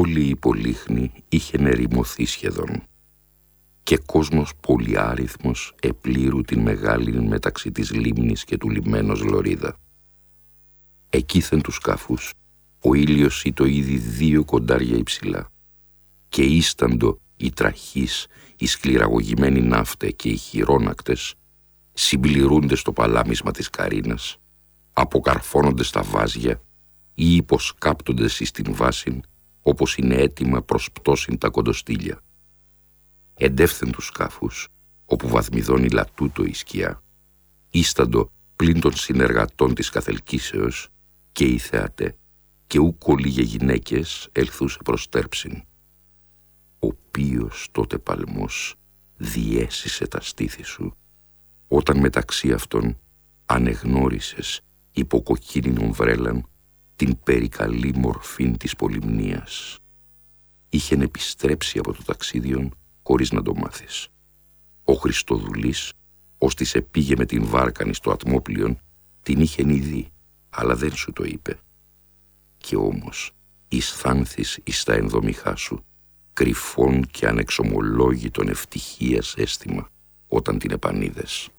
Όλη η Πολύχνη είχε ερημωθεί σχεδόν και κόσμος πολυάριθμος επλήρου την μεγάλη μεταξύ της λίμνης και του λιμένος Λωρίδα. Εκείθεν τους σκάφους ο ήλιος ήτο ήδη 2 κοντάρια υψηλά και ίσταντο οι τραχείς, οι σκληραγωγημένοι ναύτε και οι χειρόνακτες συμπληρούνται στο παλάμισμα της καρίνας, αποκαρφώνονται στα βάζια ή υποσκάπτονται εις την βάση όπως είναι έτοιμα προς πτώσιν τα κοντοστήλια. Εντεύθεν τους σκάφους, όπου βαθμιδώνει λατούτο η σκιά, ίσταντο πλην των συνεργατών της καθελκύσεως και οι θεατέ, και ου λίγε γυναίκες ελθούσε προς τέρψιν. Ο ποιος τότε παλμός διέσυσε τα στήθη σου, όταν μεταξύ αυτών ανεγνώρισες υποκοκκίνινον βρέλαν την περικαλή μορφήν της πολυμνίας. Είχεν επιστρέψει από το ταξίδιον χωρίς να το μάθεις. Ο Χριστοδουλής, ώστις επήγε με την βάρκανη στο ατμόπλιον, την είχεν ήδη, αλλά δεν σου το είπε. Και όμως αισθάνθης εις τα ενδομηχά σου κρυφόν και ανεξομολόγητον ευτυχίας αίσθημα όταν την επανείδες.